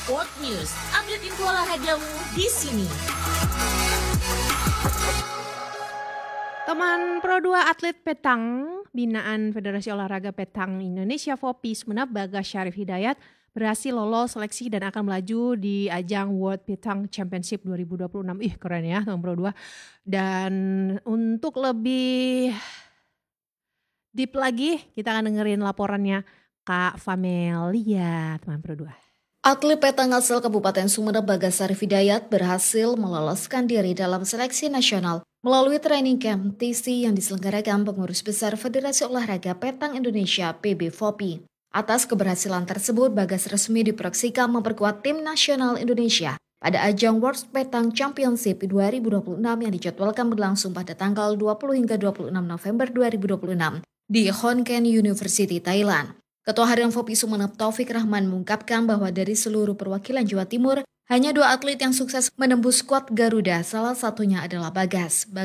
Sport News, update info olahragamu di sini. Teman Pro 2 atlet petang binaan Federasi Olahraga Petang Indonesia FOPI Sumeneb Bagas Syarif Hidayat berhasil lolos seleksi dan akan melaju di ajang World Petang Championship 2026. Keren ya teman Pro 2. Dan untuk lebih deep lagi kita akan dengerin laporannya Kak Famelia teman Pro 2. Atlet petang asal Kabupaten Sumeneb Bagas Syarif Hidayat berhasil meloloskan diri dalam seleksi nasional melalui training camp TC yang diselenggarakan Pengurus Besar Federasi Olahraga Petang Indonesia PB-FOPI. Atas keberhasilan tersebut, Bagas resmi diproyeksikan memperkuat tim nasional Indonesia pada ajang World Petang Championship 2026 yang dijadwalkan berlangsung pada tanggal 20 hingga 26 November 2026 di Khon Kaen University, Thailand. Ketua Harian FOPI Sumeneb Taufik Rahman mengungkapkan bahwa dari seluruh perwakilan Jawa Timur, hanya 2 atlet yang sukses menembus skuad Garuda, salah satunya adalah Bagas.